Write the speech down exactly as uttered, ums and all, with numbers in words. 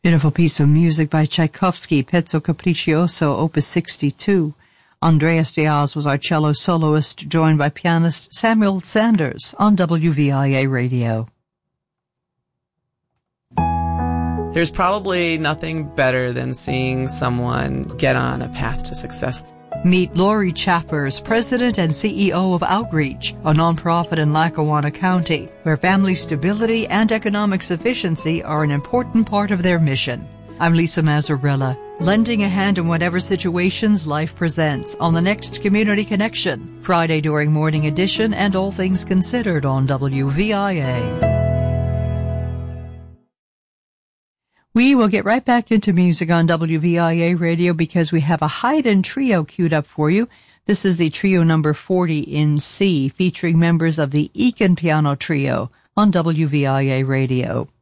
Beautiful piece of music by Tchaikovsky, Pezzo Capriccioso, Opus sixty-two. Andreas Diaz was our cello soloist, joined by pianist Samuel Sanders on W V I A Radio. There's probably nothing better than seeing someone get on a path to success. Meet Lori Chappers, President and C E O of Outreach, a nonprofit in Lackawanna County, where family stability and economic sufficiency are an important part of their mission. I'm Lisa Mazzarella, lending a hand in whatever situations life presents on the next Community Connection, Friday during Morning Edition and All Things Considered on W V I A. We will get right back into music on W V I A Radio because we have a Haydn trio queued up for you. This is the trio number forty in C, featuring members of the Eakin Piano Trio on W V I A Radio.